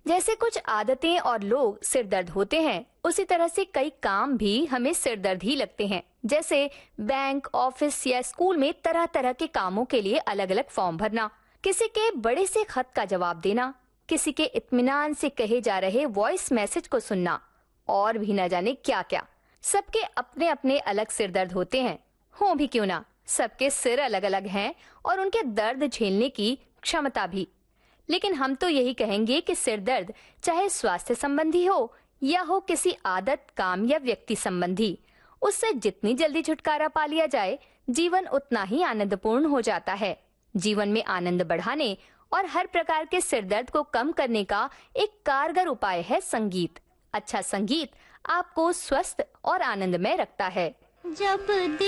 जैसे कुछ आदतें और लोग सिर दर्द होते हैं, उसी तरह से कई काम भी हमें सिर दर्द ही लगते हैं। जैसे बैंक, ऑफिस या स्कूल में तरह तरह के कामों के लिए अलग अलग फॉर्म भरना, किसी के बड़े से खत का जवाब देना, किसी के इत्मीनान से कहे जा रहे वॉइस मैसेज को सुनना और भी न जाने क्या क्या। सबके अपने अपने अलग सिर दर्द होते हैं। हो भी क्यों ना, सबके सिर अलग अलग हैं और उनके दर्द झेलने की क्षमता भी। लेकिन हम तो यही कहेंगे कि सिर दर्द चाहे स्वास्थ्य संबंधी हो या हो किसी आदत, काम या व्यक्ति संबंधी, उससे जितनी जल्दी छुटकारा पा लिया जाए, जीवन उतना ही आनंदपूर्ण हो जाता है। जीवन में आनंद बढ़ाने और हर प्रकार के सिर दर्द को कम करने का एक कारगर उपाय है संगीत। अच्छा संगीत आपको स्वस्थ और आनंदमय रखता है। जब